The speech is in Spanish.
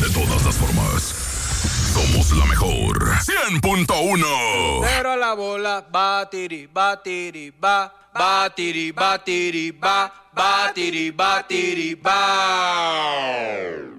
De todas las formas, somos la mejor. 100.1. Pero la bola, batiri, batiri, ba, batiri, batiri, ba, batiri, batiri, ba.